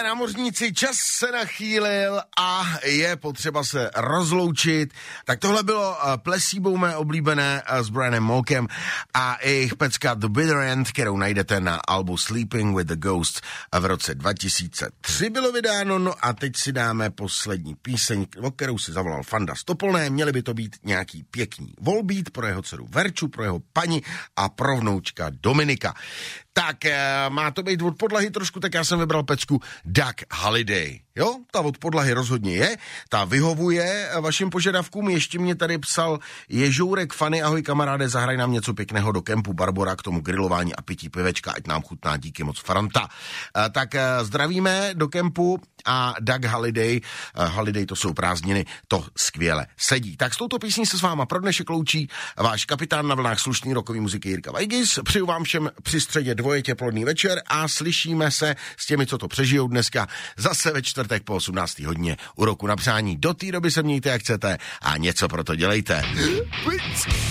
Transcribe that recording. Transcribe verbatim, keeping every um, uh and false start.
Milé námořníci, čas se nachýlil a je potřeba se rozloučit. Tak tohle bylo Placebo, mé oblíbené s Brianem Molkem a jejich pecka The Bitter End, kterou najdete na albu Sleeping with the Ghosts v roce dva tisíce tři bylo vydáno. No a teď si dáme poslední píseň, o kterou si zavolal Fanda Stopolné. Měly by to být nějaký pěkný volbeat pro jeho dceru Verču, pro jeho paní a pro vnoučka Dominika. Tak má to být od podlahy trošku, tak já jsem vybral pecku Duck Holiday. Jo, ta od podlahy rozhodně je, ta vyhovuje vašim požadavkům. Ještě mě tady psal Ježourek Fany, ahoj kamaráde, zahraj nám něco pěkného do kempu Barbora k tomu grilování a pití pivečka, ať nám chutná, díky moc Franta. Tak zdravíme do kempu a Duck Holiday, Holiday to jsou prázdniny, to skvěle sedí. Tak s touto písní se s váma pro dnešek loučí váš kapitán na vlnách slušný rokový muziky Jirka Vajgis. Přeju vám všem při středě dvojetě plodný večer a slyšíme se s těmi, co to přežijou dneska zase ve čtvrtek po osmnácté hodině u Roku na přání. Do té doby se mějte jak chcete a něco pro to dělejte.